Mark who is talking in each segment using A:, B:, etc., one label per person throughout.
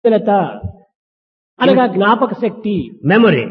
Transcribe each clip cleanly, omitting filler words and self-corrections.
A: అనగా జ్ఞాపక శక్తి,
B: memory.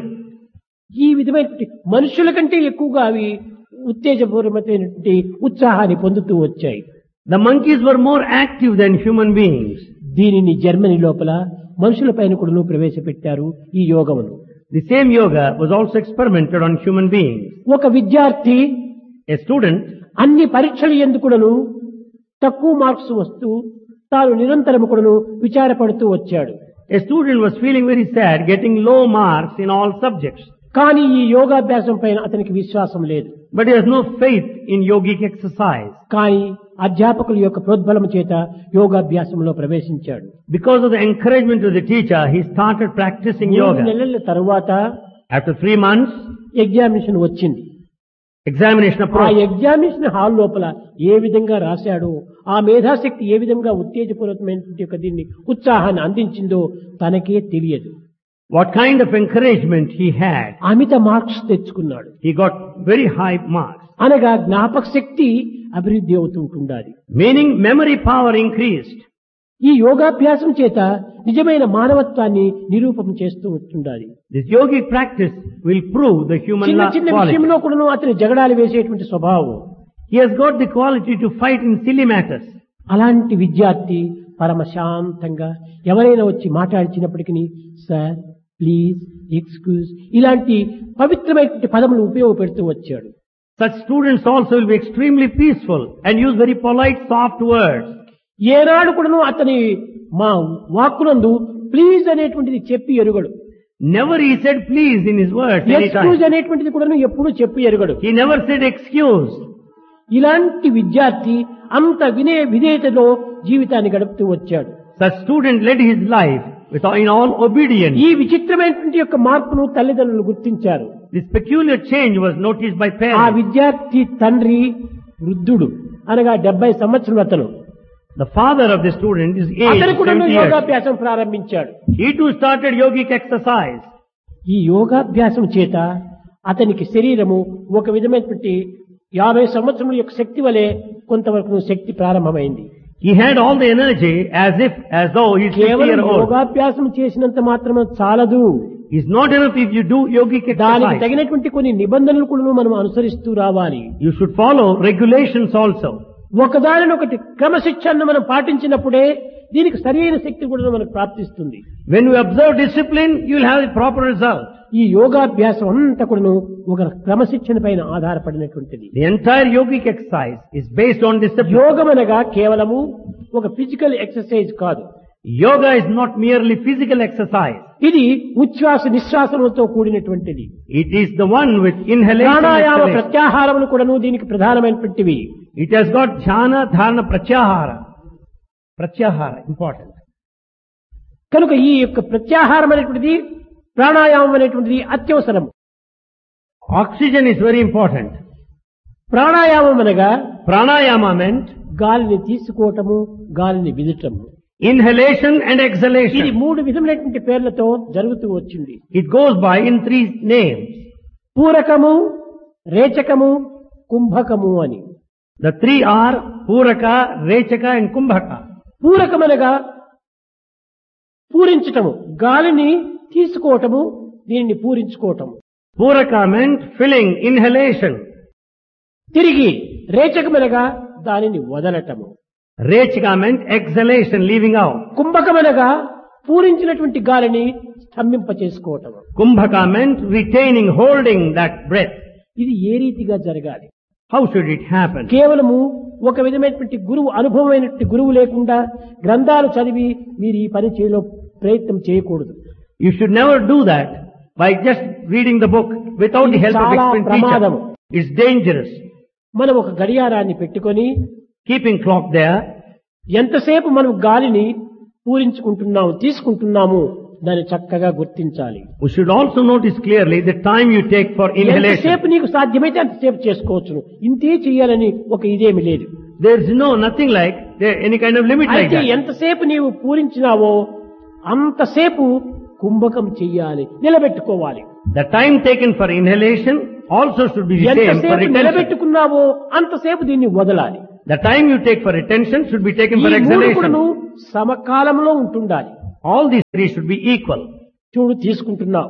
A: ఈ విధమైన మనుషుల కంటే ఎక్కువగా అవి ఉత్తేజపూర్వకమైనటువంటి ఉత్సాహాన్ని పొందుతూ వచ్చాయి.
B: The monkeys were more active than human beings.
A: దీనిని జర్మనీ లోపల మనుషుల పైన కూడా ప్రవేశపెట్టారు ఈ యోగమును.
B: The same yoga was also experimented on human beings.
A: ఒక విద్యార్థి
B: A student,
A: అన్ని పరీక్షలు ఎందుకును తక్కువ మార్క్స్ వస్తూ తాను నిరంతరం కూడాను విచారపడుతూ వచ్చాడు.
B: a student was feeling very sad, getting low marks in all subjects.
A: కానీ ఈ యోగాభ్యాసం పైన అతనికి విశ్వాసం లేదు.
B: But he has no faith in yogic exercise.
A: కానీ అధ్యాపకుల యొక్క ప్రోద్బలం చేత యోగాభ్యాసంలో ప్రవేశించాడు.
B: Because of the encouragement of the teacher, he started practicing
A: 3
B: yoga.
A: నెలల తరువాత
B: After 3 months,
A: ఎగ్జామినేషన్ వచ్చింది.
B: examination
A: ఆ
B: approached.
A: ఎగ్జామినేషన్ హాల్ లోపల ఏ విధంగా రాశాడో, ఆ మేధాశక్తి ఏ విధంగా ఉత్తేజపూర్వకమైనటువంటి దీన్ని ఉత్సాహాన్ని అందించిందో తనకే తెలియదు.
B: What kind of encouragement he had.
A: Amit marks తెచ్చుకున్నాడు.
B: He got very high marks.
A: అనగా జ్ఞాపక శక్తి అభివృద్ధి అవుతూ ఉంటుండాలి.
B: Meaning memory power increased.
A: ఈ యోగాభ్యాసం చేత నిజమైన మానవత్వాన్ని నిరూపణ చేస్తూ ఉంటుండాలి.
B: This yogic practice will prove the human
A: చిన్న చిన్న
B: quality.
A: విషయంలో కూడా అతని జగడాలు వేసేటువంటి స్వభావం.
B: He has got the quality to fight in silly matters.
A: అలాంటి విద్యార్థి పరమశాంతంగా ఎవరైనా వచ్చి మాట్లాడించినప్పటికీ సార్, ప్లీజ్, ఎక్స్క్యూజ్ ఇలాంటి పవిత్రమైనటువంటి పదములు ఉపయోగపెడుతూ వచ్చాడు.
B: Such students also will be extremely peaceful and use very polite, soft words.
A: ఏనాడు కూడాను అతని మా వాక్కునందు ప్లీజ్ అనేటువంటిది చెప్పి ఎరుగడు.
B: Never he said please in his words
A: excuse
B: anytime.
A: అనేటువంటిది కూడాను ఎప్పుడూ చెప్పి ఎరుగడు.
B: He never said excuse.
A: ఇలాంటి విద్యార్థి అంత విధేయతలో జీవితాన్ని గడుపుతూ వచ్చాడు.
B: Such student led his life in all obedience.
A: ఈ విచిత్రమైనటువంటి యొక్క మార్పును తల్లిదండ్రులు గుర్తించారు.
B: This peculiar change was noticed by
A: ఆ
B: parents.
A: విద్యార్థి తండ్రి వృద్ధుడు, అనగా 70 సంవత్సరాలు అతను.
B: The father of the student is
A: అతను
B: aged
A: కూడా
B: 70 years.
A: యోగాభ్యాసం ప్రారంభించాడు.
B: He too started yogic exercise.
A: ఈ యోగాభ్యాసం చేత అతనికి శరీరము ఒక విధమైనటువంటి 50 సంవత్సరముల యొక్క శక్తి వలె కొంతవరకు శక్తి ప్రారంభమైంది.
B: He had all the energy as though he's 50
A: కేవలం
B: years old.
A: యోగాభ్యాసం చేసినంత మాత్రమే చాలదు.
B: It's not enough if you do yogic
A: దానికి
B: exercise.
A: తగినటువంటి కొన్ని నిబంధనలు కూడా మనం అనుసరిస్తూ రావాలి.
B: You should follow regulations also.
A: ఒకదానినొకటి క్రమశిక్షణను మనం పాటించినప్పుడే దీనికి సరైన శక్తి కూడా మనకు ప్రాప్తిస్తుంది.
B: When you observe discipline, you will have the proper result.
A: ఈ యోగాభ్యాసం అంతా కూడా ఒక క్రమశిక్షణ పైన ఆధారపడినటువంటిది.
B: The entire yogic exercise is based on discipline.
A: యోగం అనగా కేవలము ఒక ఫిజికల్ ఎక్సర్సైజ్ కాదు.
B: Yoga is not merely physical exercise.
A: ఇది ఉచ్ఛ్వాస నిశ్వాసములతో కూడినటువంటిది.
B: It is the one with inhalation and
A: pranayama
B: exhalation.
A: ప్రత్యాహారములు కూడాను దీనికి ప్రధానమైనటువంటివి.
B: It has got jhana, dharana, pratyahara. Pratyahara, important.
A: కనుక ఈ యొక్క ప్రత్యాహారం అనేటువంటిది, ప్రాణాయామం అనేటువంటిది అత్యవసరం.
B: Oxygen is very important.
A: ప్రాణాయామం అనగా
B: Pranayama meant
A: గాలిని తీసుకోవటము, గాలిని విదటము.
B: inhalation and
A: ఇది
B: exhalation.
A: 3 విధములైనటువంటి పేర్లతో జరుగుతూ వచ్చింది.
B: It goes by in 3 names.
A: పూరకము, రేచకము, కుంభకము అని.
B: The 3 are Puraka, Rechaka and Kumbhaka.
A: పూరకమనగా పూరించటము, గాలిని తీసుకోవటము, దీనిని పూరించుకోవటము.
B: Puraka meant filling, inhalation.
A: తిరిగి రేచకమనగా దానిని వదలటము.
B: Rechaka meant exhalation, leaving out.
A: కుంభకమనగా పూరించినటువంటి గాలిని స్తంభింప చేసుకోవటము.
B: Kumbhaka meant retaining, holding that breath.
A: ఇది ఏ రీతిగా జరగాలి?
B: How should it happen?
A: కేవలము ఒక విధమైనటువంటి గురువు, అనుభవమైనటువంటి గురువు లేకుండా గ్రంథాలు చదివి మీరు ఈ పని చేయలో ప్రయత్నం చేయకూడదు.
B: You should never do that by just reading the book without the help of
A: చాలా
B: experienced
A: ప్రమాదము.
B: teacher. It's dangerous.
A: మనం ఒక గడియారాన్ని పెట్టుకొని
B: Keeping clock there,
A: ఎంతసేపు మనం గాలిని పూరించుకుంటున్నాము, తీసుకుంటున్నాము, దాన్ని చక్కగా గుర్తించాలి.
B: we should also notice clearly the time you take for inhalation.
A: ఎంతసేపు నీకు సాధ్యమైతే అంతసేపు చేసుకోవచ్చును. ఇంతే చేయాలని ఒక ఇదేమి లేదు.
B: There is nothing like any kind of limit like
A: అయితే
B: that.
A: ఎంతసేపు నీవు పూరించినావో అంతసేపు కుంభకం చెయ్యాలి, నిలబెట్టుకోవాలి.
B: The time taken for inhalation also should be the same for
A: ఎంతసేపు
B: retention.
A: నిలబెట్టుకున్నావో అంతసేపు దీన్ని వదలాలి.
B: The time you take for retention should be taken
A: ఈ
B: for
A: మూడు
B: exhalation.
A: కూడాను సమకాలంలో ఉంటుండాలి.
B: All these three should be equal.
A: చూడు తీసుకుంటున్నావు.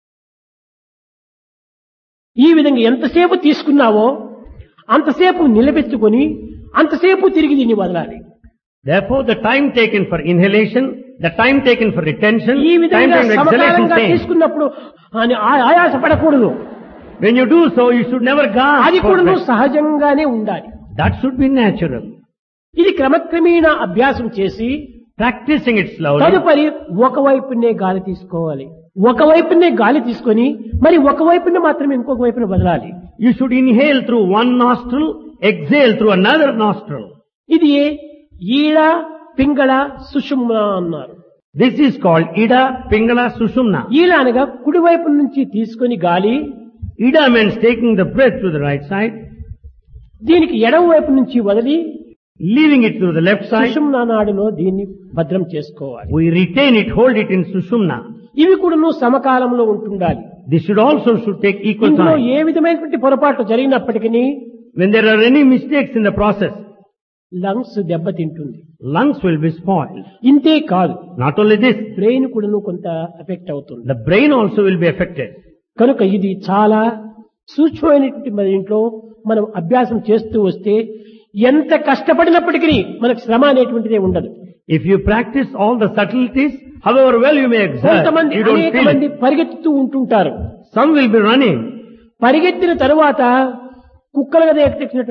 A: ఈ విధంగా ఎంతసేపు తీసుకున్నావో అంతసేపు నిలబెట్టుకొని అంతసేపు తిరిగి దీన్ని వదలాలి.
B: Therefore, the time taken for inhalation, the time taken for retention,
A: ఈ
B: time
A: విధంగా
B: taken for exhalation
A: సమకాలంగా
B: same.
A: తీసుకున్నప్పుడు ఆయాసపడకూడదు.
B: When you do so, you should never gasp
A: అది
B: for
A: కూడా
B: breath.
A: సహజంగానే ఉండాలి.
B: That should be natural.
A: ఇది క్రమక్రమేణా అభ్యాసం చేసి
B: Practicing it slowly.
A: తదుపరి ఒకవైపునే గాలి తీసుకోవాలి. ఒకవైపునే గాలి తీసుకొని మరి ఒకవైపునే మాత్రమే ఇంకొక వైపున వదలాలి.
B: You should inhale through one nostril, exhale through another nostril.
A: ఇది ఈడ పింగళ సుషుమ్న అన్నారు.
B: This is called Ida, Pingala, Sushumna.
A: ఈడ అనగా కుడివైపు నుంచి తీసుకొని గాలి,
B: Ida means taking the breath to the right side,
A: దీనికి ఎడమ వైపు నుంచి వదిలి
B: leaving it through the left side.
A: సుషుమ్న నాడులో దీన్ని భద్రం చేసుకోవాలి.
B: We retain it, hold it in Sushumna.
A: ఇవి కూడా సమకాలంలో ఉంటుండాలి.
B: This should take equal
A: ఇందులో
B: time.
A: ఏ విధమైనటువంటి పొరపాట్లు జరిగినప్పటికీ
B: When there are any mistakes in the process,
A: lungs దెబ్బతింటుంది.
B: lungs will be spoiled.
A: ఇంతే కాదు,
B: Not only this,
A: బ్రెయిన్ కూడా కొంత ఎఫెక్ట్ అవుతుంది.
B: the brain also will be affected.
A: కనుక ఇది చాలా సూక్ష్మమైనటువంటి మన ఇంట్లో మనం అభ్యాసం చేస్తూ వస్తే ఎంత కష్టపడినప్పటికీ మనకు శ్రమ అనేటువంటిదే ఉండదు.
B: If you practice all the subtleties, however well you may exert,
A: కొంతమంది
B: you don't
A: అనేక
B: feel
A: మంది
B: it.
A: పరిగెత్తుతూ ఉంటుంటారు.
B: Some will be running.
A: పరిగెత్తిన తరువాత కుక్కల కదా ఎక్కినట్టు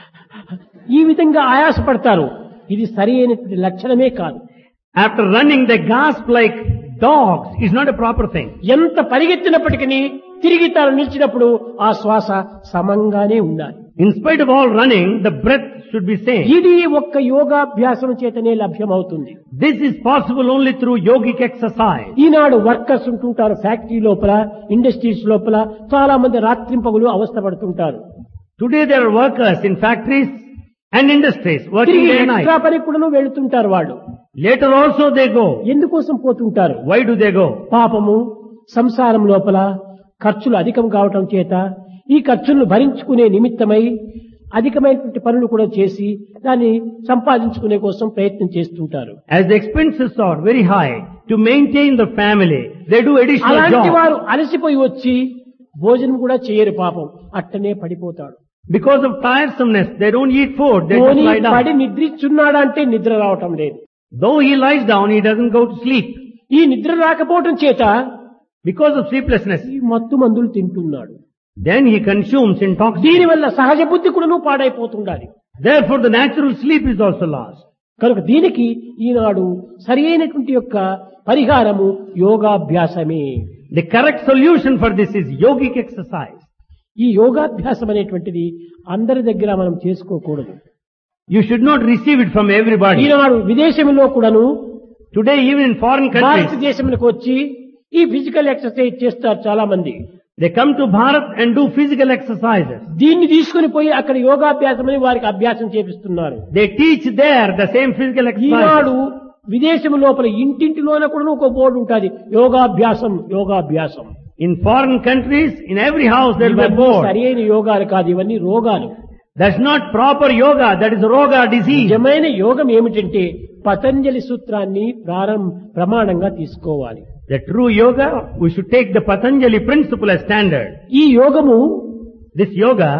A: ఈ విధంగా ఆయాసపడతారు. ఇది సరి అయినటువంటి లక్షణమే కాదు.
B: After running, they gasp like dogs. It's not a proper thing.
A: ఎంత పరిగెత్తినప్పటికీ తిరిగి తాను నిలిచినప్పుడు ఆ శ్వాస సమంగానే ఉండాలి.
B: In spite of all running, the breath should be same.
A: ఇది ఒక్క యోగాభ్యాసం చేతనే లభ్యమవుతుంది.
B: This is possible only through yogic exercise.
A: Eenadu workers ఉంటుంటారు ఫ్యాక్టరీ లోపల, ఇండస్ట్రీస్ లోపల చాలా మంది రాత్రింపగులు అవస్థ పడుతుంటారు.
B: Today there are workers in factories and industries working
A: తిరిగి
B: day and night.
A: ఎక్స్ట్రా పని కూడా వెళుతుంటారు వాళ్ళు.
B: Later also they go.
A: ఎందుకోసం పోతుంటారు?
B: Why do they go?
A: పాపము సంసారం లోపల ఖర్చులు అధికం కావటం చేత ఈ ఖర్చులను భరించుకునే నిమిత్తమై అధికమైనటువంటి పనులు కూడా చేసి దాన్ని సంపాదించుకునే కోసం ప్రయత్నం చేస్తుంటారు.
B: As the expenses are very high to maintain the family, they do additional
A: అలాంటి
B: jobs.
A: వారు అలసిపోయి వచ్చి భోజనం కూడా చేయరు. పాపం అట్టనే పడిపోతాడు.
B: Because of tiresomeness, they don't eat food, they just
A: పోనీ
B: lie
A: పడి
B: down.
A: నిద్రిస్తున్నాడా అంటే నిద్ర రావటం లేదు.
B: Though he lies down, he doesn't go to sleep.
A: ఈ నిద్ర రాకపోవటం చేత
B: Because of sleeplessness,
A: ఈ మత్తు మందులు తింటున్నాడు.
B: then he consumes intoxicants.
A: దీనివల్ల సహజ బుద్ధి కూడా పాడైపోతుండాలి.
B: Therefore the natural sleep is also lost.
A: కనుక దీనికి ఈనాడు సరి అయినటువంటి యొక్క పరిహారము యోగాభ్యాసమే.
B: The correct solution for this is yogic exercise.
A: ఈ యోగాభ్యాసం అనేటువంటిది అందరి దగ్గర మనం చేసుకోకూడదు.
B: You should not receive it from everybody.
A: ఈనాడు విదేశంలో కూడాను
B: Today even in foreign countries,
A: భారతదేశంలోకి వచ్చి ఈ ఫిజికల్ ఎక్సర్సైజ్ చేస్తారు చాలా మంది.
B: they come to Bharat and do physical exercises.
A: దీన్ని తీసుకుని పోయి అక్కడ యోగాభ్యాసం అని వారికి అభ్యాసం చేపిస్తున్నారు.
B: They teach there the same physical
A: Eenadu
B: exercises.
A: విదేశం లోపల ఇంటింటిలోన కూడా ఒక బోర్డు ఉంటుంది, యోగాభ్యాసం యోగాభ్యాసం.
B: In foreign countries, in every house there will be a
A: ఇవన్నీ
B: board.
A: సరి అయిన యోగాలు కాదు, ఇవన్నీ రోగాలు.
B: That's not proper yoga, that is roga, disease.
A: నిజమైన యోగం ఏమిటంటే పతంజలి సూత్రాన్ని ప్రమాణంగా తీసుకోవాలి.
B: The true yoga, we should take the Patanjali principle as standard.
A: ఈ యోగము
B: This yoga,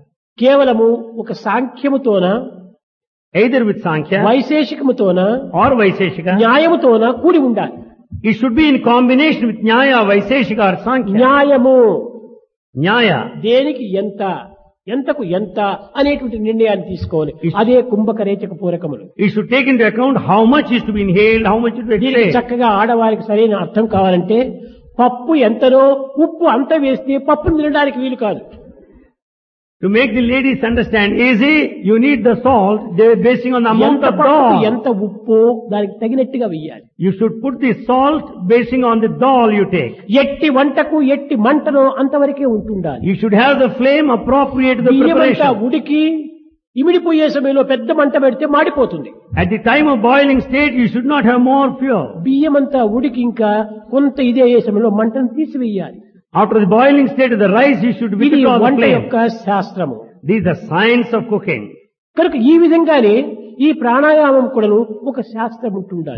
A: కేవలము ఒక సాంఖ్యముతోన,
B: either with Sankhya
A: వైశేషికముతోన,
B: or Vaiseshika,
A: న్యాయముతోన కూడి ఉండాలి.
B: it should be in combination with Nyaya, Vaiseshika or Sankhya.
A: న్యాయము
B: Nyaya,
A: దేనికి ఎంత, ఎంతకు ఎంత అనేటువంటి నిర్ణయాన్ని తీసుకోవాలి. అదే కుంభక రేచక పూరకములు.
B: it should take into account how much is to be inhaled, how much is to be
A: దీనికి
B: exhaled.
A: చక్కగా ఆడవారికి సరైన అర్థం కావాలంటే పప్పు ఎంతనో ఉప్పు అంత వేస్తే పప్పును తినడానికి వీలు కాదు.
B: To make the ladies understand easy, you need the salt, they are basing on the amount
A: ఎంత
B: of
A: పప్పుకు
B: dal.
A: ఎంత ఉప్పు దానికి తగినట్టుగా వేయాలి.
B: You should put the salt basing on the dal you take.
A: ఎట్టి వంటకు ఎట్టి మంటనో అంతవరకే ఉంటుండాలి.
B: You should have the flame appropriate to the
A: బియ్యమంతా
B: preparation.
A: ఉడికి ఇమిడిపోయే సమయంలో పెద్ద మంట పెడితే మాడిపోతుంది.
B: At the time of boiling state, you should not have more fuel.
A: బియ్యమంతా ఉడికి ఇంకా కొంత ఇదే అయ్యే సమయంలో మంటను తీసివేయాలి.
B: After the boiling state of the rice, you should
A: ఇది
B: withdraw the
A: వంట
B: flame.
A: యొక్క శాస్త్రము.
B: This is the science of cooking.
A: కనుక ఈ విధంగానే ఈ ప్రాణాయామం కూడాను ఒక శాస్త్రం ఉంటుండాలి.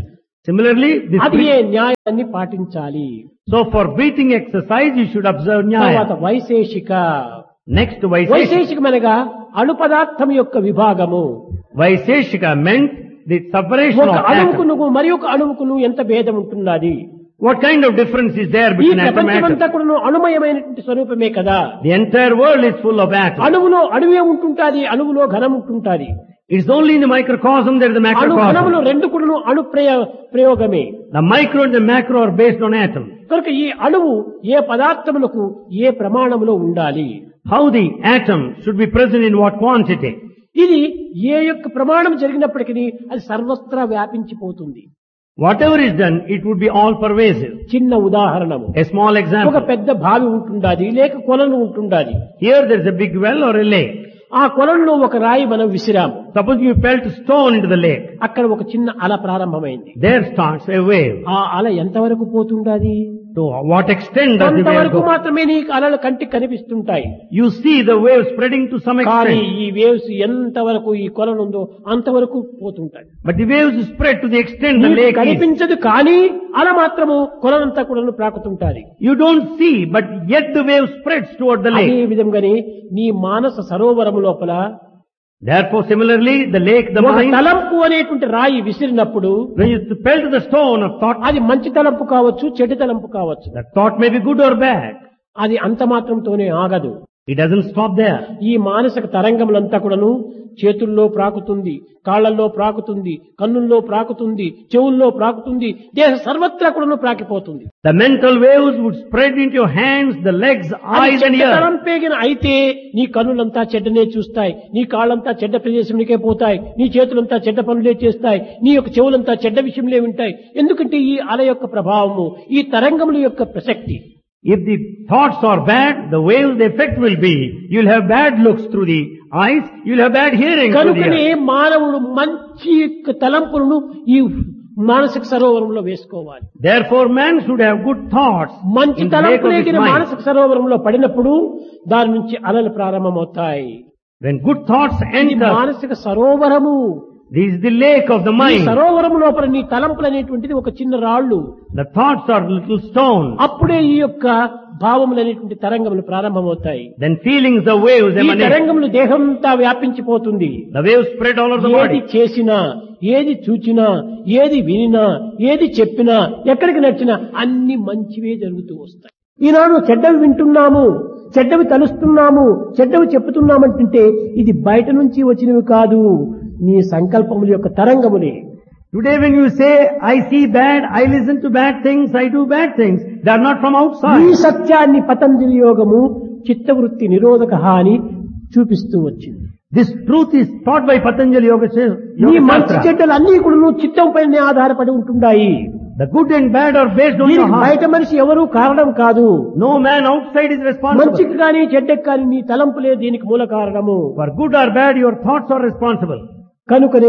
B: Similarly,
A: అది ఏ న్యాయాన్ని పాటించాలి.
B: so for breathing exercise, you should observe
A: తర్వాత
B: Nyaya.
A: వైశేషిక.
B: Next, Vaiseshika.
A: వైశేషికమనగా అణు పదార్థం యొక్క విభాగము.
B: Vaiseshika meant the separation
A: ఒక
B: of atoms.
A: అణువుకును మరి ఒక అణువుకును ఎంత భేదం ఉంటున్నది.
B: What kind of difference is there
A: ఈ
B: between atom and
A: ప్రపంచమంతా
B: atom?
A: కూడా అణుమయమైనటువంటి స్వరూపమే కదా.
B: The entire world is full of atoms.
A: అణువులో అణువే ఉంటుంటాది, అణువులో ఘనం ఉంటుంటాది.
B: It's only in the microcosm there is the
A: అణు ఘనములు
B: macrocosm.
A: రెండు కూడా అణు ప్రయోగమే.
B: The micro and the macro are based on atoms.
A: కనుక ఈ అణువు ఏ పదార్థములకు ఏ ప్రమాణములో ఉండాలి.
B: How the atom should be present in what quantity?
A: ఇది ఏ యొక్క ప్రమాణం జరిగినప్పటికీ అది సర్వత్రా వ్యాపించిపోతుంది.
B: Whatever is done, it would be all pervasive.
A: చిన్న ఉదాహరణము,
B: A small
A: ఒక
B: example.
A: పెద్ద బావి ఉంటుండాది, లేక కొలను ఉంటుండాది.
B: Here there is a big well or a lake.
A: ఆ కొలంలో ఒక రాయి మనం విసిరాము.
B: Suppose you pelt a stone into the lake.
A: అక్కడ ఒక చిన్న అల ప్రారంభమైంది.
B: There starts a wave.
A: ఆ అల ఎంతవరకు పోతుండాది?
B: To what extent does the wave
A: కొంతవరకు
B: go?
A: మాత్రమే నీకు అలలు కంటికి కనిపిస్తుంటాయి.
B: You see the wave spreading to some
A: కానీ
B: extent.
A: ఈ వేవ్స్ ఎంతవరకు ఈ కొలను ఉందో అంతవరకు పోతుంటాయి.
B: But the waves spread to the extent the
A: నీకు
B: lake is.
A: కనిపించదు, కానీ అల మాత్రము కొలనంతా కూడా ప్రాకుతుంటాది.
B: You don't see, but yet the wave spreads toward the
A: అదే
B: lake.
A: విధంగానే నీ మానస సరోవరము లోపల
B: Therefore, similarly, the lake, the
A: ఒక
B: mind,
A: తలంపు అనేటువంటి రాయి విసిరినప్పుడు
B: when you pelt the stone of thought,
A: అది మంచి తలంపు కావచ్చు, చెడు తలంపు కావచ్చు,
B: that thought may be good or bad.
A: అది అంత మాత్రంతోనే ఆగదు.
B: It doesn't stop there.
A: ఈ మానసిక తరంగములంతా కూడాను చేతుల్లో ప్రాకుతుంది, కాళ్లలో ప్రాకుతుంది, కన్నుల్లో ప్రాకుతుంది, చెవుల్లో ప్రాకుతుంది, దేహ సర్వత్రా కూడాను ప్రాకిపోతుంది.
B: The mental waves would spread into your hands, the legs,
A: అది
B: eyes and
A: చెడ్డ
B: ears.
A: తలంపేగిన అయితే నీ కన్నులంతా చెడ్డనే చూస్తాయి, నీ కాళ్ళంతా చెడ్డ ప్రదేశంలోకే పోతాయి, నీ చేతులంతా చెడ్డ పనులే చేస్తాయి, నీ యొక్క చెవులంతా చెడ్డ విషయంలే వింటాయి. ఎందుకంటే ఈ అల యొక్క ప్రభావము, ఈ తరంగముల యొక్క ప్రసక్తి.
B: If the thoughts are bad, the waves, the effect will be, you'll have bad looks through the eyes, you'll have bad hearing through the
A: కనుకనే
B: ears.
A: మానవుడు మంచి యొక్క తలంపులను ఈ మానసిక సరోవరంలో వేసుకోవాలి.
B: Therefore, man should have good thoughts
A: మంచి
B: in the lake of his
A: తలంపులేగిన
B: mind.
A: మానసిక సరోవరంలో పడినప్పుడు దాని నుంచి అలలు ప్రారంభమవుతాయి.
B: When good thoughts
A: ఇది
B: enter,
A: మానసిక Sarovaram.
B: this is the lake of the
A: ఈ
B: mind.
A: సరోవరము లోపల నీ తలంపులు అనేటువంటిది ఒక చిన్న రాళ్ళు.
B: The thoughts are little stones.
A: అప్పుడే ఈ యొక్క భావములు అనేటువంటి తరంగములు ప్రారంభమవుతాయి.
B: Then feelings, the waves
A: ఈ
B: emanate.
A: తరంగములు దేహంతా వ్యాపించిపోతుంది.
B: The waves spread all over the
A: ఏది
B: body.
A: చేసినా, ఏది చూచినా, ఏది వినినా, ఏది చెప్పినా, ఎక్కడికి నచ్చినా అన్ని మంచివే జరుగుతూ వస్తాయి. ఈనాడు చెడ్డవి వింటున్నాము, చెడ్డవి తలుస్తున్నాము, చెడ్డవి చెప్పుతున్నామంటుంటే ఇది బయట నుంచి వచ్చినవి కాదు, నీ సంకల్పముల యొక్క తరంగములే.
B: Today when you say, I see bad, I listen to bad things, I do bad things, they are not from
A: ఈ
B: outside.
A: సత్యాన్ని పతంజలి యోగము చిత్తవృత్తి నిరోధక అని చూపిస్తూ వచ్చింది.
B: This truth is taught by Patanjali Yoga
A: ఈ మంచి
B: Shastra.
A: చెడ్డలు అన్ని కూడా చిత్తం పైనే ఆధారపడి ఉంటున్నాయి.
B: The good and bad are based on your
A: దీనికి
B: heart.
A: బయట మనిషి ఎవరూ కారణం కాదు.
B: No man outside is responsible.
A: మంచికి కానీ చెడ్డకి కానీ నీ తలంపులే దీనికి మూల కారణము.
B: For good or bad, your thoughts are responsible.
A: కనుకనే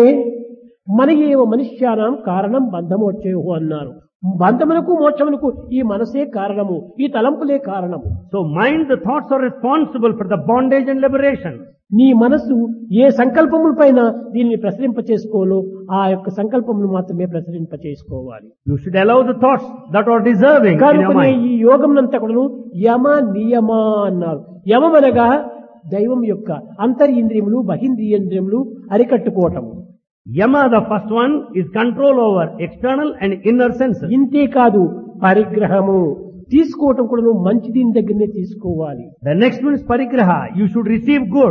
A: మనకి ఏవో మనుష్యానం కారణం బంధమోక్షేహు అన్నారు. బంధమునకు మోక్షమునకు ఈ మనసే కారణము, ఈ తలంపులే కారణము.
B: So mind, the thoughts are responsible for the bondage and liberation.
A: నీ మనసు ఏ సంకల్పముల పైన దీనిని ప్రసరింప చేసుకోవాలో ఆ యొక్క సంకల్పములు మాత్రమే ప్రసరింప చేసుకోవాలి.
B: You should allow the thoughts that are deserving in your
A: కనుకనే
B: mind.
A: ఈ యోగంనంతా కూడాను యమ నియమ అన్నారు. యమం అనగా దైవం యొక్క అంతరింద్రియములు బహింద్రియేంద్రియములు అరికట్టుకోవటము.
B: Yama, the first one, is control over external and inner senses.
A: ఇంతే కాదు, పరిగ్రహము తీసుకోవటం కూడా మంచి దీని దగ్గరనే తీసుకోవాలి.
B: The next one is parigraha. You should receive good.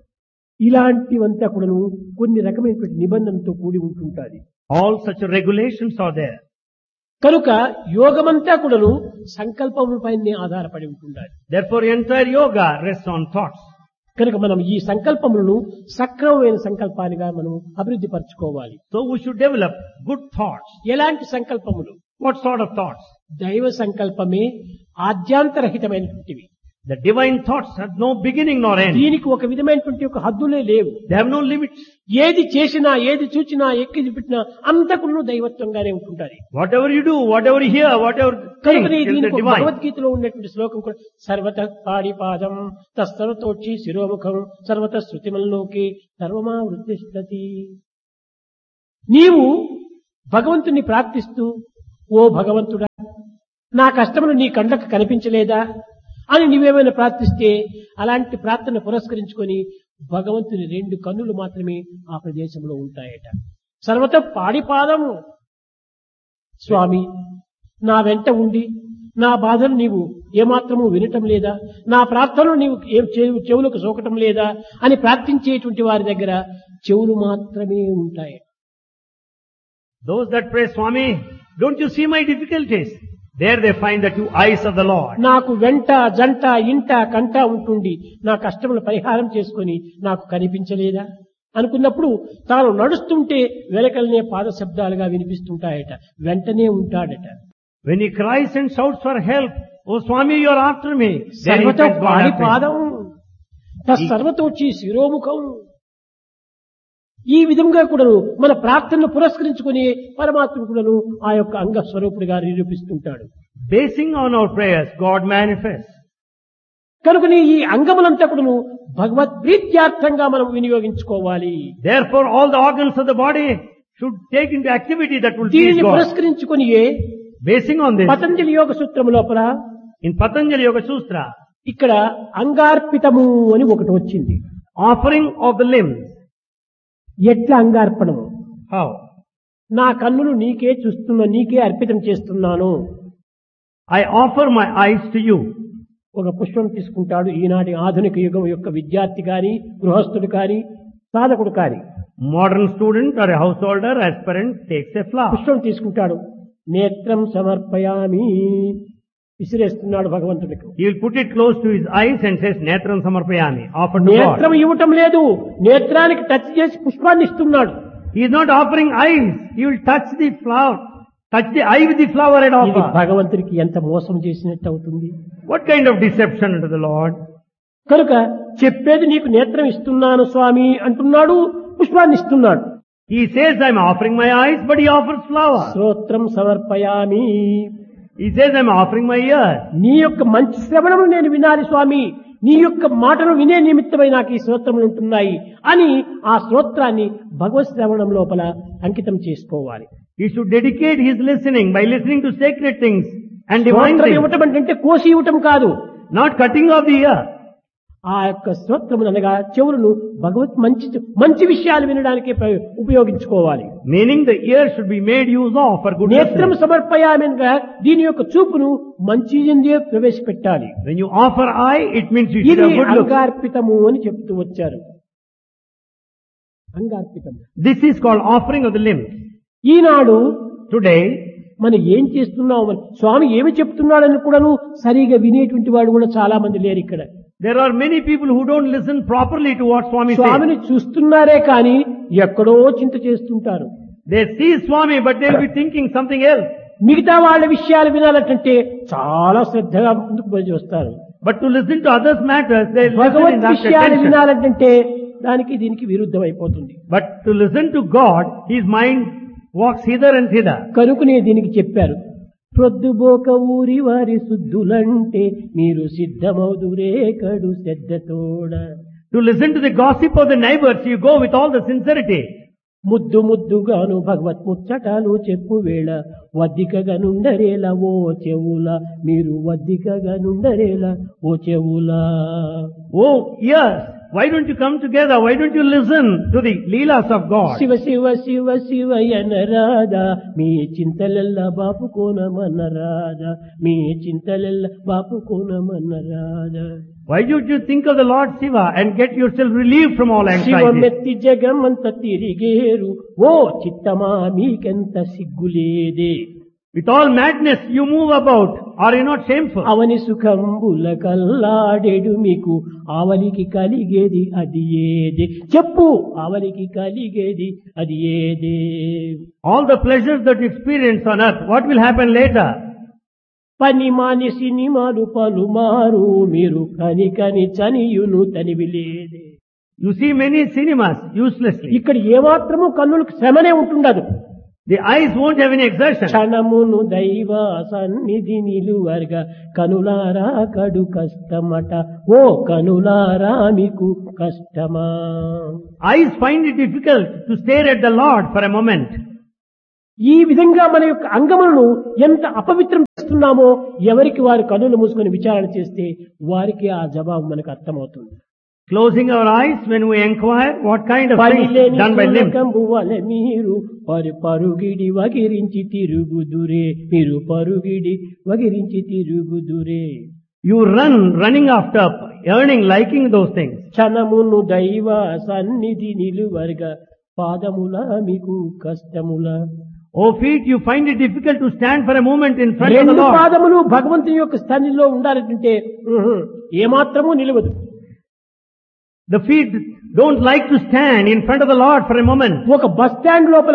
A: ఇలాంటివంతా కూడాను కొన్ని రకమైనటువంటి నిబంధనలతో కూడి ఉంటుంటాది.
B: All such regulations are there.
A: కనుక యోగమంతా కూడాను సంకల్పములపైనే ఆధారపడి ఉంటుండాలి.
B: Therefore, entire yoga rests on thoughts.
A: కనుక మనం ఈ సంకల్పములను సక్రమమైన సంకల్పాలుగా మనం అభివృద్ధి పరచుకోవాలి.
B: So we should develop good thoughts.
A: ఎలాంటి సంకల్పములు?
B: What sort of thoughts?
A: దైవ సంకల్పమే ఆద్యాంతరహితమైనటువంటివి.
B: The divine thoughts have no beginning nor end.
A: దీనికి ఒక విధమైనటువంటి ఒక హద్దులే లేవు.
B: They have no limits.
A: ఏది చేసినా, ఏది చూచినా, ఎక్కి పెట్టినా అంతకును దైవత్వంగానే ఉంటుంటారు.
B: Whatever you do, whatever you hear, whatever think
A: కనుకనే
B: is the
A: దీనికి ఒక
B: divine.
A: భగవద్గీతలో ఉన్నటువంటి శ్లోకం కూడా సర్వత పాడిపాదం తస్తరతోచి శిరోముఖం సర్వత శృతిమల్లోకి సర్వమా వృద్ధిష్టతి. నీవు భగవంతుని ప్రార్థిస్తూ, ఓ భగవంతుడా, నా కష్టములు నీ కండ్లకు కనిపించలేదా అని నీవేమైనా ప్రార్థిస్తే అలాంటి ప్రార్థన పురస్కరించుకొని భగవంతుని 2 కన్నులు మాత్రమే ఆ ప్రదేశంలో ఉంటాయట. సర్వత పాడిపాదము. స్వామి, నా వెంట ఉండి నా బాధను నీవు ఏమాత్రము వినటం లేదా, నా ప్రార్థనలు నీవు చెవులకు సోకటం లేదా అని ప్రార్థించేటువంటి వారి దగ్గర చెవులు మాత్రమే ఉంటాయి.
B: Those that pray, Swami, don't you see my difficulties? There they find the 2 eyes of the Lord.
A: నాకు వెంట జంట ఇంట కంట ఉంటుండి నా కష్టములు పరిహారం చేసుకొని నాకు కనిపించలేదా అనుకున్నప్పుడు తాను నడుస్తుంటే వెలకలనే పాద శబ్దాలుగా వినిపిస్తుంటాయట. వెంటనే ఉంటాడట.
B: When he cries and shouts for help, oh Swami, you are after me.
A: సర్వతో పాడి పాదం తత్సర్వతోచి శిరోముఖం. ఈ విధంగా కూడాను మన ప్రార్థనను పురస్కరించుకుని పరమాత్మ కూడాను ఆ యొక్క అంగ స్వరూపుడిగా నిరూపిస్తుంటాడు.
B: Basing on our prayers, God manifests.
A: కనుకని ఈ అంగములంతా కూడాను భగవద్ ప్రీత్యార్థంగా మనం వినియోగించుకోవాలి.
B: Therefore, all the organs of the body should take into activity that will please
A: దీనిని
B: God.
A: పురస్కరించుకుని
B: Basing on this,
A: పతంజలి యోగ సూత్రము లోపల
B: in Patanjali Yoga Sutra,
A: ఇక్కడ అంగార్పితము అని ఒకటి వచ్చింది.
B: offering of the limbs.
A: ఎట్లా అంగార్పణము?
B: How?
A: నా కన్నులు నీకే చూస్తున్నా, నీకే అర్పితం చేస్తున్నాను.
B: I offer my eyes to you.
A: ఒక పుష్పం తీసుకుంటాడు ఈనాటి ఆధునిక యుగం యొక్క విద్యార్థి కాని, గృహస్థుడు కాని, సాధకుడు కాని.
B: Modern student or a householder, aspirant takes a flower.
A: పుష్పం తీసుకుంటాడు. నేత్రం సమర్పయామి విసిరేస్తున్నాడు భగవంతుడికి.
B: He will put it close to his eyes and says, Netram Samarpayami, offer to
A: నేత్రం
B: God.
A: ఇవ్వటం లేదు, నేత్రానికి టచ్ చేసి పుష్పాన్ని ఇస్తున్నాడు.
B: He is not offering eyes. He will touch the flower, touch the eye with the flower and
A: ఇది
B: offer.
A: భగవంతుడికి ఎంత మోసం చేసినట్టు అవుతుంది.
B: What kind of deception unto the Lord?
A: కనుక చెప్పేది నీకు నేత్రం ఇస్తున్నాను స్వామి అంటున్నాడు, పుష్పాన్ని ఇస్తున్నాడు.
B: He says, I am offering my eyes, but he offers flower.
A: శ్రోత్రం సమర్పయామి.
B: He says, I am offering my ears.
A: నీ యొక్క మంచి శ్రవణము నేను వినాలి స్వామి, నీ యొక్క మాటను వినే నిమిత్తమై నాకు ఈ శ్రోత్రములు ఉంటున్నాయి అని ఆ శ్రోత్రాన్ని భగవత్ శ్రవణం లోపల అంకితం చేసుకోవాలి.
B: He should dedicate his listening by listening to sacred things and divine
A: శ్రోత్రం
B: things,
A: ఇవ్వటం అంటే కోసి ఇవ్వటం కాదు.
B: not cutting off the ear.
A: ఆ యొక్క శ్రోత్రములు అనగా చెవులను భగవత్ మంచి విషయాలు వినడానికి ఉపయోగించుకోవాలి.
B: Meaning the ear should be made use of for good
A: నేత్రం
B: listening.
A: సమర్పయామిగా దీని యొక్క చూపును మంచి ఎందే ప్రవేశపెట్టాలి.
B: When you offer eye, it means you should
A: ఇది
B: have good look.
A: అంగార్పితము అని చెప్తూ వచ్చారు. అంగార్పితము.
B: This is called offering of the limbs.
A: Eenadu
B: Today,
A: మనం ఏం చేస్తున్నాం, స్వామి ఏమి చెప్తున్నాడని కూడాను సరిగా వినేటువంటి వాడు కూడా చాలా మంది లేరు ఇక్కడ.
B: there are many people who don't listen properly to what Swami
A: స్వామిని
B: says.
A: చూస్తున్నారే కానీ ఎక్కడో చింత చేస్తుంటారు.
B: They see Swami, but they'll be thinking something else.
A: మిగతా వాళ్ళ విషయాలు వినాలంటే చాలా శ్రద్ధగా ముందుకు పోయి వస్తారు.
B: But to listen to others' matters, they listen in
A: Bhagwat
B: that
A: విషయాలు
B: attention.
A: వినాలంటే దానికి దీనికి విరుద్ధం అయిపోతుంది.
B: But to listen to God, his mind walks hither and thither.
A: కనుకనే దీనికి చెప్పారు, ప్రొద్దుబోక ఊరి వారి శుద్ధులంటే మీరు సిద్ధమౌదురే కడు శ్రద్ధతోడ.
B: To listen to the gossip of the neighbors, you go with all the sincerity.
A: ముద్దు ముద్దుగాను భగవత్ ముచ్చటాలు చెప్పు వేళ వద్దికగా నుండరేలా ఓ చెవుల, మీరు వద్దికగా నుండరేలా ఓ చెవుల.
B: Oh, yes. Why don't you come together? Why don't you listen to the leelas of God?
A: Shiva Shiva Shiva శివయన Radha, me చింతలెల్ల బాపుకోనమన్న Radha, me చింతలెల్ల బాపుకోనమన్న Radha.
B: Why don't you think of the Lord Shiva and get yourself relieved from all anxiety?
A: శివమెత్తి జగమంత తిరిగేరు, ఓ చిత్తమా మీకెంత సిగ్గులేదే.
B: With all madness you move about. Are you not shameful?
A: అవని సుఖంబుల కల్లాడెడు మీకు ఆవలికి కలిగేది అది ఏదే. చెప్పు, ఆవలికి కలిగేది అది ఏదే.
B: All the pleasures that you experience on earth, what will happen later?
A: పని మాని సినిమాలు పలుమారు, మీరు కని కని చనియును తనివిలేదే.
B: You see many cinemas uselessly.
A: ఇక్కడ ఏమాత్రము కన్నులకు శ్రమనే ఉంటుండదు.
B: The eyes won't have any exertion.
A: క్షణమును దైవ సన్నిధి నిలువర్గా కనులారా కడు కష్టమట, ఓ కనులారా మీకు కష్టమా.
B: Eyes find it difficult to stare at the Lord for a moment.
A: ఈ విధంగా మన యొక్క అంగములను ఎంత అపవిత్రం చేస్తున్నామో ఎవరికి వారు కన్నులు మూసుకొని విచారణ చేస్తే వారికి ఆ జవాబు మనకు అర్థమవుతుంది.
B: Closing our eyes when we inquire what kind of things done by limbs.
A: మీరు పరుగిడి వగిరించి తిరుగుదురే, మీరు పరుగిడి వగిరించి తిరుగుదురే.
B: You run, running after, earning, liking those things.
A: క్షణమును దైవ సన్నిధి నిలువర్గా పాదముల మీకు కష్టముల.
B: Oh feet, you find it difficult to stand for a moment in front of the
A: రెండు
B: Lord.
A: పాదములు భగవంతుని యొక్క స్థానంలో ఉండాలంటే ఏమాత్రమూ నిలవదు.
B: The feet don't like to stand in front of the Lord for a moment.
A: ఒక బస్ స్టాండ్ లోపల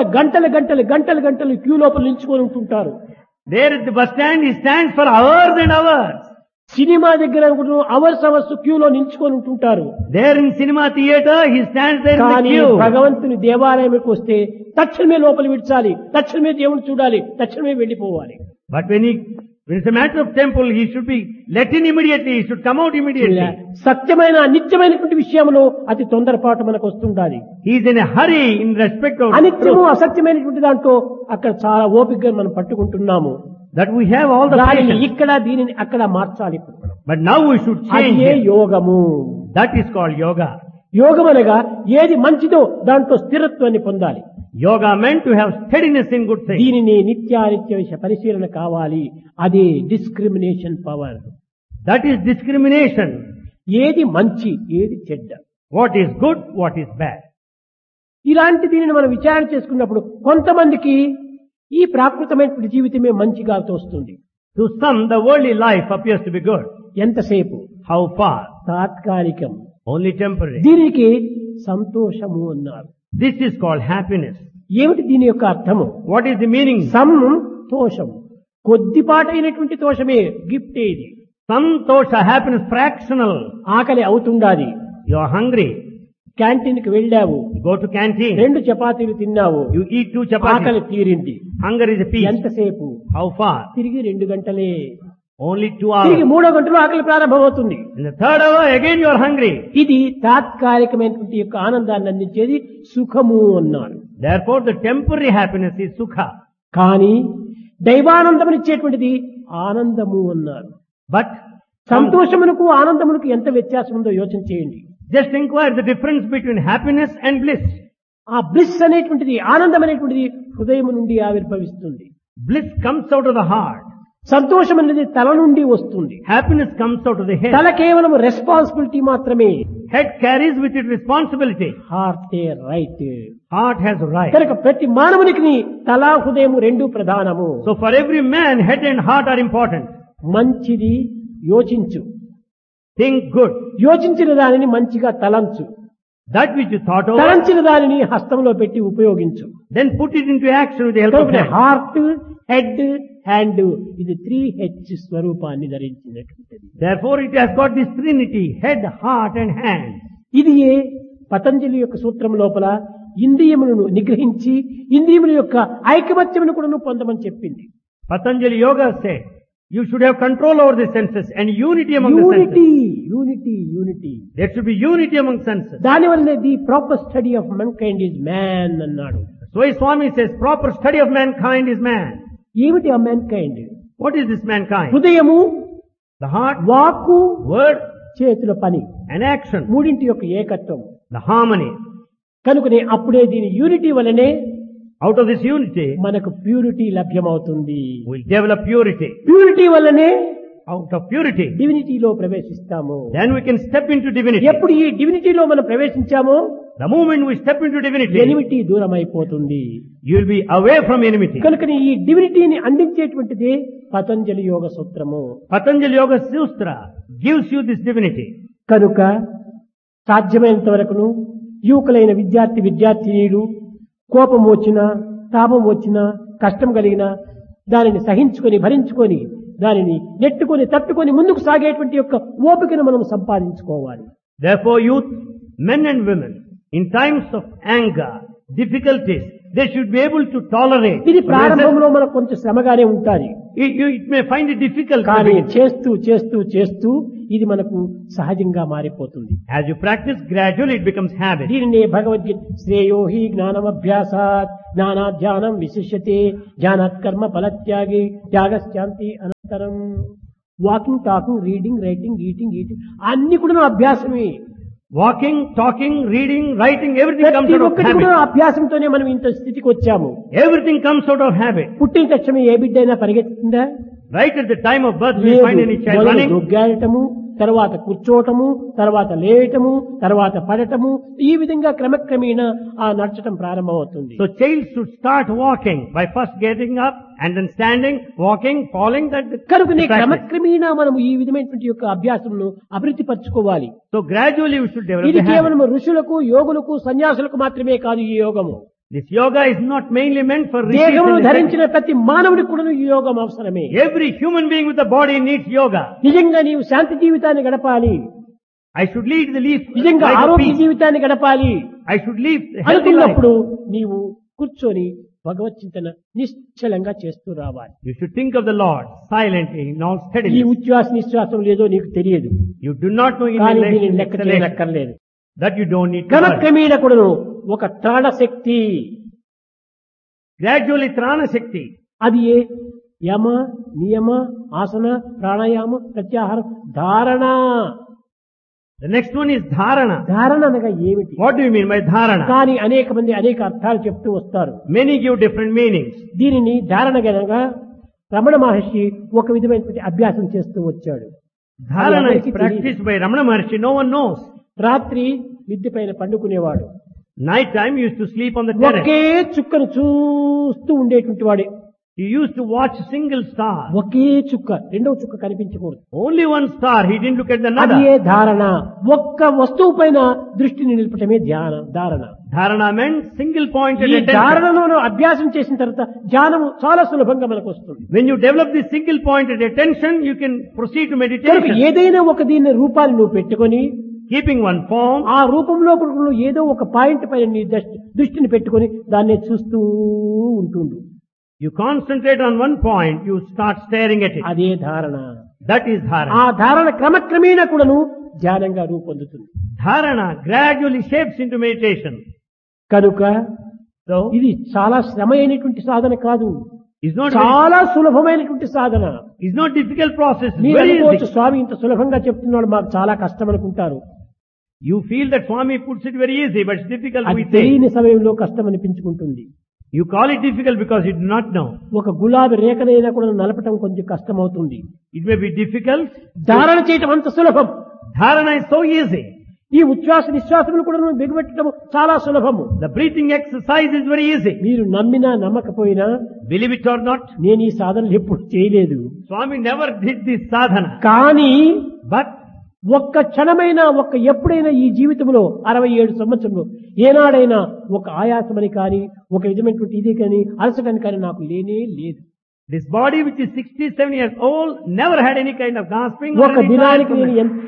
A: గంటలు క్యూ లోపల నిల్చుకొని ఉంటుంటారు.
B: There at the bus stand, he stands for hours and hours.
A: Cinema దగ్గర అవర్స్ క్యూలో నిల్చుకొని ఉంటుంటారు.
B: There in cinema theater, he stands there in the
A: కానీ
B: queue.
A: భగవంతుని దేవాలయంకి వస్తే తక్షణమే లోపల విడిచాలి, తక్షణమే దేవుని చూడాలి, తక్షణమే వెళ్లిపోవాలి.
B: But when it's a matter of temple, he should be let in immediately, he should come out immediately.
A: సత్యమైన నిత్యమైనటువంటి విషయంలో అతి తొందరపాటు మనకు వస్తుండాలి.
B: He is in a hurry in respect of
A: అనిత్యము
B: truth.
A: అసత్యమైనటువంటి దాంట్లో అక్కడ చాలా ఓపికగా మనం పట్టుకుంటున్నాము.
B: That we have all the
A: దానిని
B: patience.
A: ఇక్కడ దీనిని అక్కడ మార్చాలి.
B: But now we should change
A: అదే
B: it.
A: యోగము.
B: That is called yoga.
A: యోగం అనగా ఏది మంచిదో దాంట్లో స్థిరత్వాన్ని పొందాలి.
B: Yoga meant to have steadiness in good things.
A: దీనిని నిత్యానిత్య పరిశీలన కావాలి. అదే discrimination power.
B: That is discrimination.
A: ఏది మంచి ఏది చెడ్డ,
B: What is good, what is bad.
A: ఇలాంటి దీనిని మనం విచారణ చేసుకున్నప్పుడు కొంతమందికి ఈ ప్రాకృతమైనటువంటి జీవితమే మంచిగా తోస్తుంది.
B: To some, the worldly life appears to be good.
A: ఎంతసేపు?
B: How far?
A: తాత్కాలికం.
B: Only temporary.
A: దీనికి సంతోషము అన్నారు.
B: This is called happiness.
A: ఏమిటి దీని యొక్క అర్థము?
B: What is the meaning?
A: సంతోషం కొద్దిపాటైనటువంటి తోషమే, గిఫ్ట్ ఇది.
B: Santosha, happiness, fractional.
A: ఆకలి అవుతుండాది.
B: You are hungry.
A: క్యాంటీన్ కి వెళ్ళావు,
B: You go to canteen.
A: 2 చపాతీలు తిన్నావు,
B: You eat 2
A: ఆకలి
B: chapatis.
A: తీరింది.
B: Hunger is a peace.
A: ఎంతసేపు?
B: How far?
A: తిరిగి 2 గంటలే.
B: Only 2
A: తిరిగి
B: hours.
A: 3వ గంటలో ఆకలి ప్రారంభమవుతుంది.
B: In the 3rd hour, again you are hungry.
A: ఇది తాత్కాలికమైనటువంటి యొక్క ఆనందాన్ని అందించేది సుఖము అన్నారు.
B: Therefore, the temporary happiness is sukha.
A: కానీ దైవానందమునిచ్చేటువంటిది ఆనందము అన్నారు.
B: But
A: సంతోషమునకు ఆనందమునకు ఎంత వ్యత్యాసం ఉందో యోచన చేయండి.
B: just inquire the difference between happiness and bliss.
A: ఆ బ్లిస్ అనేటువంటిది, ఆనందం అనేటువంటిది హృదయం నుండి ఆవిర్భవిస్తుంది.
B: Bliss comes out of the heart.
A: సంతోషం అనేది తల నుండి వస్తుంది.
B: Happiness comes out of the head.
A: తల కేవలం రెస్పాన్సిబిలిటీ మాత్రమే.
B: Head carries with it responsibility.
A: Heart right.
B: Heart has right.
A: కనుక ప్రతి మానవునికి తల హృదయం 2 ప్రధానము.
B: So for every man, head and heart are important.
A: మంచిది యోచించు,
B: Think good.
A: యోచించిన దానిని మంచిగా తలంచు,
B: That which you thought over,
A: తలంచిన దానిని హస్తంలో పెట్టి ఉపయోగించు.
B: then put it into action with the help of hand.
A: Heart, head, hand ఇది 3H స్వరూపాన్ని ధరించినటువంటిది.
B: Therefore it has got this trinity, head, heart and hand.
A: ఇది పతంజలి యొక్క సూత్రం లోపల ఇంద్రియములను నిగ్రహించి ఇంద్రియముల యొక్క ఐకమత్యమును కూడా పొందమని చెప్పింది.
B: Patanjali Yoga said, you should have control over the senses and unity among the
A: unity
B: senses.
A: Unity unity.
B: There should be unity among senses.
A: దానివల్లనే the proper study of మెన్కైండ్ is man అన్నాడు.
B: So Swami says, proper study of mankind is man.
A: ఏమిటి ఆ మెన్కైండ్?
B: What is this mankind?
A: హృదయము,
B: The heart,
A: వాక్కు,
B: word
A: చేతుల పని,
B: and action.
A: 3 యొక్క ఏకత్వం.
B: The harmony.
A: కనుకనే అప్పుడే దీని యూనిటీ వలనే
B: Out of this unity,
A: మనకు ప్యూరిటీ లభ్యమవుతుంది.
B: we'll develop purity.
A: ప్యూరిటీ వల్లనే
B: Out of purity,
A: డివినిటీలో ప్రవేశిస్తాము.
B: then we can step into divinity.
A: ఎప్పుడు ఈ డివినిటీలో మనం ప్రవేశించామో
B: The moment we step into divinity,
A: enmity దూరం అయిపోతుంది.
B: you will be away from enmity.
A: కనుకనే ఈ డివినిటీని అందించేటువంటిది పతంజలి యోగ సూత్రము.
B: Patanjali Yoga Sutra gives you this divinity.
A: కనుక సాధ్యమైనంత వరకును యువకులైన విద్యార్థినీలు కోపం వచ్చినా, తాపం వచ్చినా, కష్టం కలిగినా దానిని సహించుకొని భరించుకొని దానిని నెట్టుకొని తట్టుకొని ముందుకు సాగేటువంటి యొక్క ఓపికను మనం సంపాదించుకోవాలి.
B: Therefore, youth, men and women, in times of anger, difficulties, they should be able to tolerate.
A: ఇది ప్రారంభంలో మనకు కొంచెం శ్రమగానే ఉంటుంది.
B: It may find it difficult,
A: కానీ చేస్తూ చేస్తూ చేస్తూ ఇది మనకు సహజంగా మారిపోతుంది.
B: as you practice, gradually it becomes habit.
A: దీనినే భగవద్గీత శ్రేయో హి జ్ఞానమభ్యాసాత్ జ్ఞానాధ్యానం విశిష్యతే జ్ఞానాత్ కర్మ ఫలత్యాగి త్యాగశాంతి అనంతరం. Walking, talking, reading, writing, eating అన్ని కూడా అభ్యాసమే.
B: Walking, talking, reading, writing, everything comes
A: ప్రతి
B: out of
A: ఒక్కటి
B: habit.
A: కూడా అభ్యాసంతోనే మనం ఇంత స్థితికి వచ్చాము.
B: Everything comes out of habit.
A: పుట్టిన తక్షణం ఏ బిడ్డ అయినా పరిగెత్తుతుందా?
B: Right at the time of birth, we find any child running.
A: దొగ్గాడటము, తర్వాత కూర్చోవటము, తర్వాత లేయటము, తర్వాత పడటము, ఈ విధంగా క్రమక్రమేణా ఆ నడచటం ప్రారంభమవుతుంది.
B: So child should start walking by first getting up and then standing, walking, falling.
A: కనుకనే
B: the practice.
A: క్రమక్రమేణా మనము ఈ విధమైనటువంటి యొక్క అభ్యాసమును అభివృద్ధి పరచుకోవాలి.
B: So gradually we should develop
A: ఇది
B: the habit.
A: కేవలం ఋషులకు, యోగులకు, సన్యాసులకు మాత్రమే కాదు ఈ యోగము.
B: This yoga is not mainly meant for rishis
A: దేహమును
B: and
A: ధరించిన ప్రతి మానవుడికి కూడా ఈ యోగం అవసరమే.
B: every human being with a body needs yoga.
A: నిజంగా నీవు శాంతి జీవితాన్ని గడపాలి,
B: I should lead the life
A: నిజంగా
B: life of
A: ఆరోగ్య
B: peace.
A: జీవితాన్ని గడపాలి
B: I should live a healthy life.
A: అనుకున్నప్పుడు నీవు కూర్చొని భగవత్ చింతన నిశ్చలంగా చేస్తూ రావాలి.
B: You should think of the Lord silently, not
A: ఈ
B: steadily.
A: ఉచ్ఛ్వాస నిశ్వాసం లేదో నీకు తెలియదు,
B: You do not know
A: కానీ దీనిని
B: inhalation,
A: లెక్క
B: exhalation.
A: చేయనక్కర్లేదు.
B: That you don't need to worry.
A: క్రమక్రమేణ కూడాను ఒక త్రాణ శక్తి,
B: Gradually Trana Shakti.
A: అది ఏ యమ, నియమ, ఆసన, ప్రాణాయామ, ప్రత్యాహారం, ధారణ.
B: The next one is Dharana.
A: ధారణ అనగా ఏమిటి?
B: What do you mean by Dharana?
A: కానీ అనేక మంది అనేక అర్థాలు చెప్తూ వస్తారు.
B: Many give different meanings.
A: దీనిని ధారణ గనగా రమణ మహర్షి ఒక విధమైనటువంటి అభ్యాసం చేస్తూ వచ్చాడు.
B: Dharana is practiced by Ramana Maharshi. No one knows.
A: రాత్రి మిద్దె పైన పండుకునేవాడు.
B: Night time he used to sleep on the terrace.
A: ఒకే చుక్కను చూస్తూ ఉండేటువంటి వాడు.
B: He used to watch a single star.
A: ఒకే చుక్క, రెండవ చుక్క కనిపించకూడదు.
B: Only one star. He didn't look at
A: అది
B: another.
A: ఏ ధారణ. ఒక్క వస్తువు పైన దృష్టిని నిలపటమే ధారణ.
B: Dharana meant single pointed
A: ఈ
B: attention.
A: ధారణను అభ్యాసం చేసిన తర్వాత ధ్యానము చాలా సులభంగా మనకు వస్తుంది.
B: When you develop this single pointed attention, you can proceed to
A: కనుక
B: meditation.
A: ఏదైనా ఒక దీని రూపాన్ని నువ్వు పెట్టుకొని
B: Keeping one form,
A: ఆ రూపంలో నువ్వు ఏదో ఒక పాయింట్ పైన నీ దృష్టిని పెట్టుకొని దాన్ని చూస్తూ ఉంటుండు.
B: you concentrate on one point, you start staring at it.
A: అదే ధారణ.
B: That is
A: ఆ
B: Dharana.
A: ధారణ క్రమక్రమేణా కూడాను ధ్యానంగా రూపొందుతుంది.
B: Dharana gradually shapes into meditation.
A: కనుక
B: So,
A: ఇది చాలా శ్రమ అయినటువంటి సాధన కాదు,
B: it's not
A: చాలా సులభమైనటువంటి సాధన.
B: it's not difficult process. It's
A: మీరు
B: very
A: అనుకోవచ్చు,
B: easy.
A: స్వామి ఇంత సులభంగా చెప్తున్నాడు, మాకు చాలా కష్టం అనుకుంటారు.
B: You feel that Swami puts it very easy, but it's difficult
A: అది
B: we say.
A: తెలియని సమయంలో కష్టం అనిపించుకుంటుంది.
B: You call it difficult because you do not know.
A: ఒక గులాబీ రేఖనైనా కూడా నలపటం కొంచెం కష్టం అవుతుంది.
B: It may be difficult.
A: ధారణ చేయటం అంత సులభం.
B: Dharana is so easy.
A: ఈ ఉచ్ఛ్వాస నిశ్వాసములు కూడా బిగబెట్టడం చాలా సులభము.
B: The breathing exercise is very easy.
A: మీరు నమ్మినా నమ్మకపోయినా
B: Believe it or not,
A: నేను ఈ సాధనలు ఎప్పుడు చేయలేదు,
B: Swami never did this sadhana.
A: కానీ
B: But
A: ఒక్క క్షణమైనా ఎప్పుడైనా ఈ జీవితంలో 67 సంవత్సరంలో ఏనాడైనా ఒక ఆయాసమని కానీ ఒక విధమైనటువంటి ఇది కానీ అలసటని కానీ నాకు లేనే లేదు.
B: this body which is 67 years old never had any kind of gasping or
A: ఒక
B: any
A: దినానికి నేను
B: tiredness.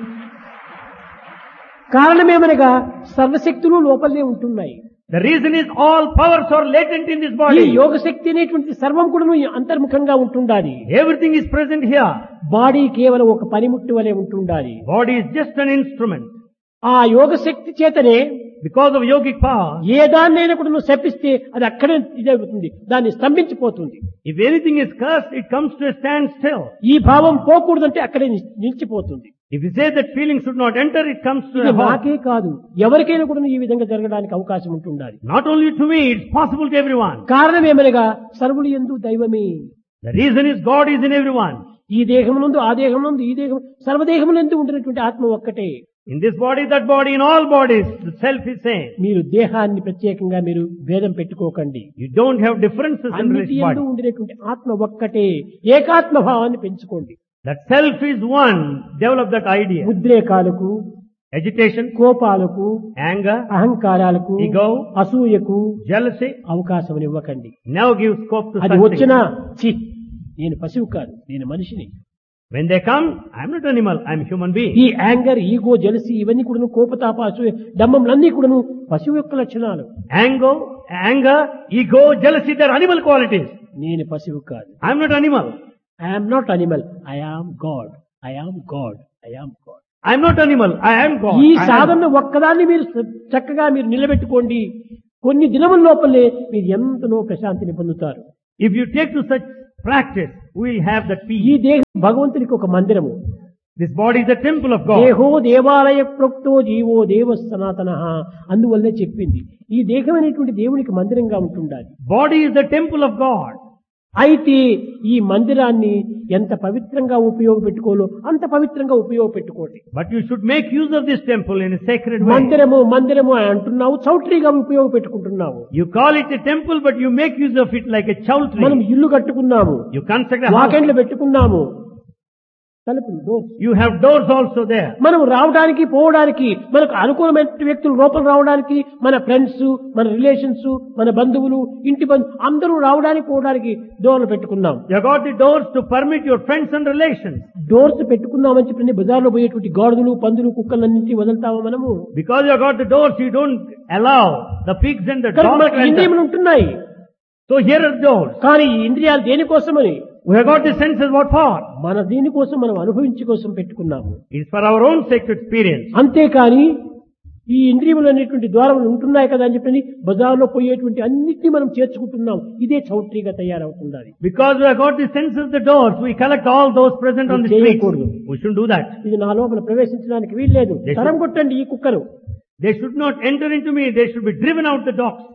A: కారణమేమనగా సర్వశక్తులు లోపలనే ఉంటున్నాయి.
B: The reason is all powers are latent in this
A: ఈ
B: body.
A: యోగ శక్తి అనేటువంటి సర్వం కూడా అంతర్ముఖంగా ఉంటుండాలి.
B: Everything is present here.
A: Body కేవలం ఒక పనిముట్టు వలె ఉంటుండాలి.
B: Body is just an instrument.
A: ఆ యోగ శక్తి చేతనే
B: Because of yogic power,
A: ఏ దాన్నైనా కూడా నువ్వు శపిస్తే అది అక్కడే ఇదవుతుంది, దాన్ని స్తంభించిపోతుంది.
B: if anything is cursed, it comes to a standstill.
A: ఈ భావం పోకూడదంటే అక్కడే నిలిచిపోతుంది.
B: If you say that feeling should not enter, it comes to
A: ఇది
B: a halt.
A: నాకే కాదు, ఎవరికైనా కూడా ఈ విధంగా జరగడానికి అవకాశం ఉంటుండాలి.
B: Not only to me, it's possible to everyone.
A: కారణం ఏమనగా సర్వులు యందు దైవమే.
B: The reason is God is in everyone.
A: ఈ దేహమునందు ఆ దేహమునందు ఈ దేహం సర్వదేహములందు ఉంటున్నటువంటి ఆత్మ ఒక్కటే.
B: In this body, that body, in all bodies, the self is same.
A: మీరు దేహాన్ని ప్రత్యేకంగా మీరు భేదం పెట్టుకోకండి.
B: You don't have differences in
A: అన్నిటి
B: this
A: యందు
B: body.
A: ఉండినటువంటి ఆత్మ ఒక్కటే. ఏకాత్మ భావాన్ని పెంచుకోండి.
B: That self is one. Develop that idea.
A: ఉద్రేకాలకు,
B: Agitation,
A: కోపాలకు,
B: anger,
A: అహంకారాలకు,
B: ego,
A: అసూయకు
B: jealousy,
A: అవకాశం ఇవ్వకండి.
B: never give scope to
A: అది
B: such
A: వచ్చినా
B: things.
A: ఛీ, నేను పశువు కాదు, నేను మనిషిని.
B: When they come, I'm not animal, I'm human being.
A: ఈ యాంగర్, ఈగో, జలసి ఇవన్నీ కూడాను, కోపతాప, అసూయ, డంబంలన్నీ కూడాను పశువు యొక్క లక్షణాలు.
B: Anger, ego, jealousy, they're animal qualities.
A: నేను పశువు కాదు.
B: I'm not animal.
A: I'm not animal, I am God, I am God, I am God.
B: I'm not animal, I am God.
A: ఈ
B: I am.
A: సాధన ఒక్కదాన్ని మీరు చక్కగా మీరు నిలబెట్టుకోండి. కొన్ని దినముల లోపలే మీరు ఎంతనో ప్రశాంతిని పొందుతారు.
B: If you take to such practice, we will have that
A: ఈ
B: peace.
A: దేహం భగవంతునికి ఒక మందిరము.
B: This body is the temple of God.
A: దేహో దేవాలయ ప్రోక్తో జీవో దేవ సనాతనః. అందువల్లే చెప్పింది ఈ దేహం అనేటువంటి దేవునికి మందిరంగా ఉంటుండాలి.
B: Body is the temple of God.
A: అయితే ఈ మందిరాన్ని ఎంత పవిత్రంగా ఉపయోగపెట్టుకోలో అంత పవిత్రంగా ఉపయోగపెట్టుకోండి.
B: But you should make use of this temple in a sacred way.
A: మందిరము మందిరము అని అంటున్నావు, చౌట్రీగా ఉపయోగపెట్టుకుంటున్నావు.
B: You call it a temple, but you make use of it like a
A: మనం
B: chowtry.
A: ఇల్లు కట్టుకున్నాము,
B: You construct a house.
A: వాకిండ్లు పెట్టుకున్నాము, తలుపులు doors.
B: You have doors also there.
A: మనం రావడానికి పోవడానికి మనకు అనుకూలమైన వ్యక్తులు లోపల రావడానికి మన ఫ్రెండ్స్, మన రిలేషన్స్, మన బంధువులు, ఇంటి అందరూ రావడానికి పోవడానికి డోర్లు పెట్టుకున్నాం.
B: You have got the doors to permit your friends and relations.
A: Doors పెట్టుకున్నామని చెప్పి బజార్లో పోయేటువంటి గాడిదలు, పందులు, కుక్కలన్నింటినీ వదులుతామా మనము?
B: Because you have got the doors, you don't allow the pigs and the
A: కనుక
B: dogs
A: మనకు
B: to enter.
A: ఇంద్రియములు ఉంటున్నాయి.
B: So here are doors.
A: కానీ ఈ ఇంద్రియాలు దేనికోసమని?
B: We have got the senses, what for?
A: మన దీనికోసం మనం అనుభవించే కోసం పెట్టుకున్నాము.
B: It's for our own sake to experience.
A: అంతేకాని ఈ ఇంద్రియములు అనేటువంటి ద్వారములు ఉంటున్నాయి కదా అని చెప్పి బజార్లో పోయేటువంటి అన్నిటినీ మనం చేర్చుకుంటున్నాం. ఇదే చౌట్రీగా తయారవుతుంది.
B: Because we have got the senses, the doors, we collect all those present on the streets. We shouldn't do that.
A: ఇది నా లోపల ప్రవేశించడానికి వీల్లేదు. తరం కొట్టండి ఈ cooker.
B: They should not enter into me, they should be driven out the dogs.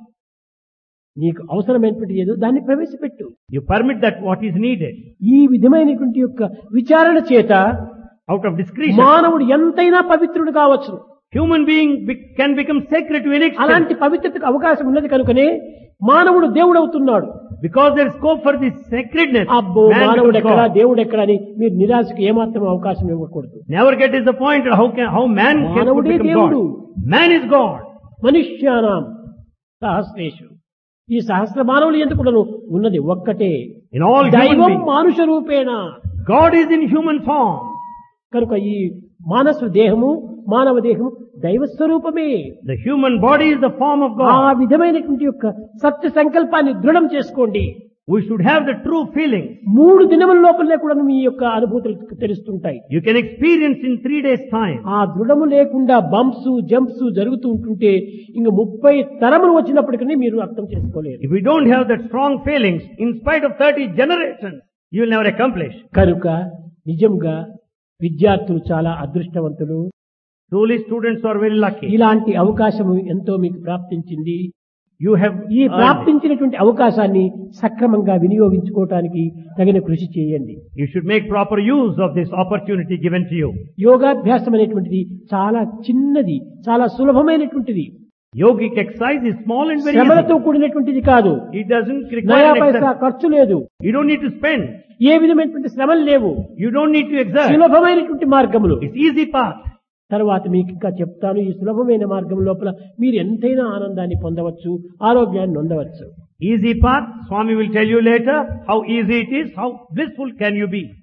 A: నీకు అవసరమైనటువంటి ఏదో దాన్ని ప్రవేశపెట్టు.
B: You permit that what is needed.
A: ఈ విధమైనటువంటి యొక్క విచారణ చేత
B: Out of discretion,
A: మానవుడు ఎంతైనా పవిత్రుడు కావచ్చు.
B: human being can become sacred to an extent.
A: అలాంటి పవిత్రతకు అవకాశం ఉన్నది కనుకనే మానవుడు దేవుడు అవుతున్నాడు.
B: Because there is scope for this sacredness.
A: అబ్బో
B: Man
A: మానవుడు
B: becomes
A: ఎక్కడా
B: God.
A: దేవుడు ఎక్కడా అని మీరు నిరాశకు ఏమాత్రం అవకాశం ఇవ్వకూడదు.
B: Never get disappointed how man can
A: మానవుడే
B: become
A: దేవుడు.
B: God. Man is God.
A: మనుష్యానాం సహస్రేషు. ఈ సహస్ర మానవులు ఎందుకు ఉన్నది ఒక్కటే.
B: In all human
A: దైవం
B: beings,
A: మానుష రూపేణ.
B: God is in human form.
A: కనుక ఈ మానవ దేహము మానవ దేహము దైవ స్వరూపమే.
B: The human body is the form of
A: ఆ
B: God.
A: విధమైనటువంటి యొక్క సత్య సంకల్పాన్ని దృఢం చేసుకోండి.
B: We should have the true feeling.
A: 3 దినముల లోపలనే కూడా మీ యొక్క అనుభూతులు తెలుస్తుంటాయి.
B: You can experience in 3 days' time.
A: ఆ దృఢము లేకుండా బంప్స్ జంప్స్ జరుగుతూ ఉంటుంటే ఇంక 30 తరములు వచ్చినప్పటికీ మీరు అర్థం చేసుకోలేరు.
B: If we don't have that strong feelings, in spite of 30 generations, you will never accomplish.
A: కనుక నిజంగా విద్యార్థులు చాలా అదృష్టవంతులు.
B: Truly, students are very lucky.
A: ఇలాంటి అవకాశం ఎంతో మీకు ప్రాప్తించింది.
B: You have
A: ఈ
B: earned it.
A: ప్రాప్తించినటువంటి అవకాశాన్ని సక్రమంగా వినియోగించుకోవటానికి తగిన కృషి చేయండి.
B: You should make proper use of this opportunity given to you.
A: యోగాభ్యాసం అనేటువంటిది చాలా చిన్నది, చాలా సులభమైనటువంటిది.
B: Yogic exercise is small and very
A: శ్రమలతో
B: easy.
A: కూడినటువంటిది కాదు.
B: It doesn't
A: నయా
B: require
A: పైసా
B: exercise.
A: ఖర్చు లేదు.
B: You don't need to spend.
A: ఏ విధమైనటువంటి శ్రమలు లేవు.
B: You don't need to exert.
A: సులభమైనటువంటి మార్గములు.
B: It's easy path.
A: తర్వాత మీకు ఇంకా చెప్తాను. ఈ సులభమైన మార్గం లోపల మీరు ఎంతైనా ఆనందాన్ని పొందవచ్చు, ఆరోగ్యాన్ని పొందవచ్చు.
B: Easy path. Swami will tell you later how easy it is, how blissful can you be.